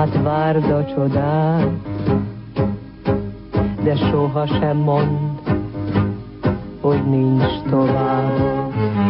Hát várd a csodát, de soha sem mondd, hogy nincs tovább.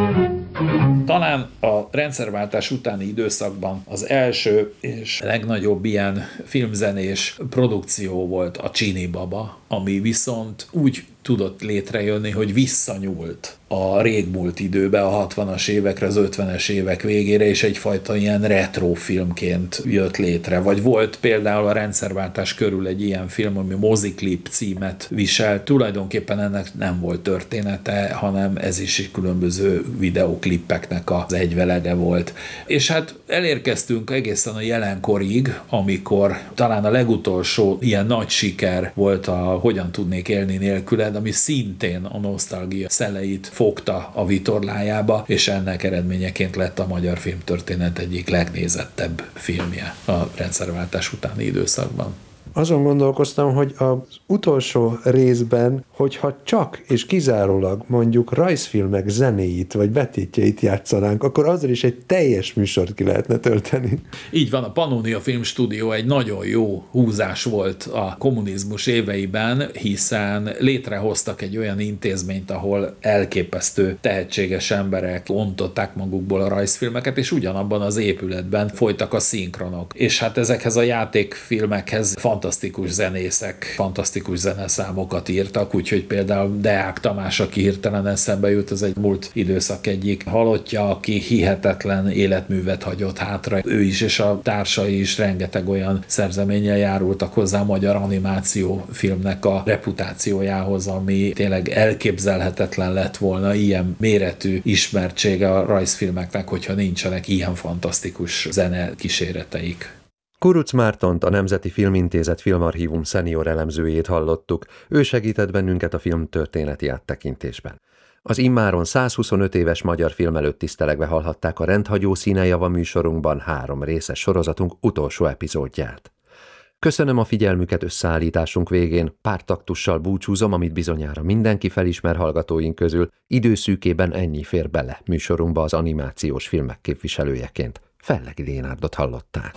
Talán a rendszerváltás utáni időszakban az első és legnagyobb ilyen filmzenés produkció volt a Csini Baba, ami viszont úgy tudott létrejönni, hogy visszanyúlt a régmúlt időbe, a 60-as évekre, az 50-es évek végére, és egyfajta ilyen retro filmként jött létre. Vagy volt például a rendszerváltás körül egy ilyen film, ami Moziklip címet visel. Tulajdonképpen ennek nem volt története, hanem ez is különböző videóklippeknek az egyvelege volt. És hát elérkeztünk egészen a jelenkorig, amikor talán a legutolsó ilyen nagy siker volt a Hogyan tudnék élni nélküled, ami szintén a nosztalgia szeleit fogta a vitorlájába, és ennek eredményeként lett a magyar filmtörténet egyik legnézettebb filmje a rendszerváltás utáni időszakban. Azon gondolkoztam, hogy az utolsó részben, hogyha csak és kizárólag mondjuk rajzfilmek zenéit vagy betétjeit játszanánk, akkor azzal is egy teljes műsort ki lehetne tölteni. Így van, a Pannonia Filmstúdió egy nagyon jó húzás volt a kommunizmus éveiben, hiszen létrehoztak egy olyan intézményt, ahol elképesztő tehetséges emberek ontották magukból a rajzfilmeket, és ugyanabban az épületben folytak a szinkronok. És hát ezekhez a játékfilmekhez fantasztikus zenészek, fantasztikus zeneszámokat írtak, úgyhogy például Deák Tamás, aki hirtelen eszembe jut, az egy múlt időszak egyik halottja, aki hihetetlen életművet hagyott hátra. Ő is és a társai is rengeteg olyan szerzeménnyel járultak hozzá a magyar animációfilmnek a reputációjához, ami tényleg elképzelhetetlen lett volna ilyen méretű ismertsége a rajzfilmeknek, hogyha nincsenek ilyen fantasztikus zene kíséreteik. Kuruc Mártont, a Nemzeti Filmintézet Filmarchívum szenior elemzőjét hallottuk, ő segített bennünket a film történeti áttekintésben. Az immáron 125 éves magyar film előtt tisztelegve hallhatták a Rendhagyó színejava műsorunkban 3 részes sorozatunk utolsó epizódját. Köszönöm a figyelmüket, összeállításunk végén pár taktussal búcsúzom, amit bizonyára mindenki felismer hallgatóink közül, időszűkében ennyi fér bele műsorunkba az animációs filmek képviselőjeként. Fellegi Lénárdot hallották.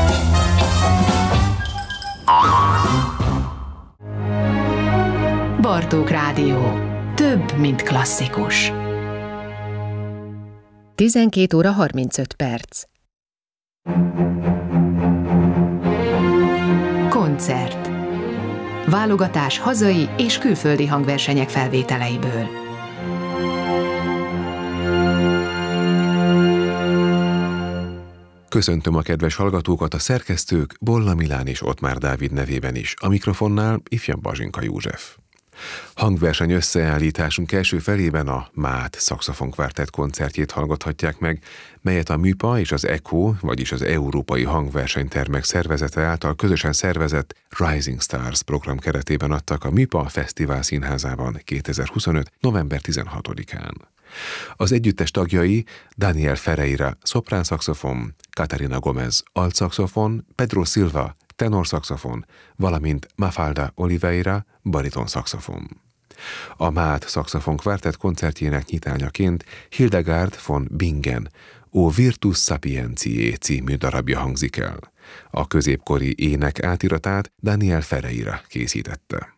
Bartók Rádió. Több, mint klasszikus. 12 óra 35 perc. Koncert. Válogatás hazai és külföldi hangversenyek felvételeiből. Köszöntöm a kedves hallgatókat, a szerkesztők Bolla Milán és Ottmár Dávid nevében is, a mikrofonnál ifjabb Bazsinka József. Hangverseny összeállításunk első felében a MÁT szaxofonkvártett koncertjét hallgathatják meg, melyet a MÜPA és az ECHO, vagyis az Európai Hangversenytermek Szervezete által közösen szervezett Rising Stars program keretében adtak a MÜPA Fesztivál Színházában 2025. november 16-án. Az együttes tagjai Daniel Ferreira szoprán-szaxofon, Catarina Gomez altszaxofon, Pedro Silva tenorszaxofon, valamint Mafalda Oliveira bariton-szaxofon. A MÁT szaxofonkvártett koncertjének nyitányaként Hildegard von Bingen O Virtus Sapientiae című darabja hangzik el. A középkori ének átiratát Daniel Ferreira készítette.